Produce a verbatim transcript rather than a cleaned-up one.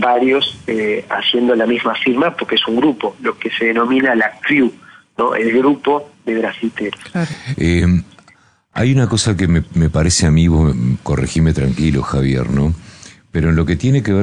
varios eh, haciendo la misma firma, porque es un grupo, lo que se denomina la crew, ¿no? El grupo de grafiteros. Eh, hay una cosa que me, me parece a mí, vos corregime tranquilo, Javier, ¿no? Pero en lo que tiene que ver